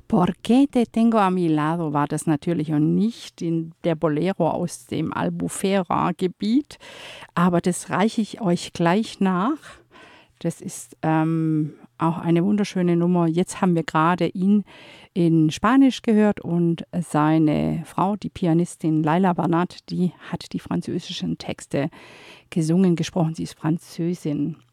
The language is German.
Por qué te tengo a mi lado war das natürlich und nicht der Bolero aus dem Albufera-Gebiet, aber das reiche ich euch gleich nach. Das ist auch eine wunderschöne Nummer. Jetzt haben wir gerade ihn in Spanisch gehört und seine Frau, die Pianistin Laila Barnat, die hat die französischen Texte gesungen, gesprochen. Sie ist Französin.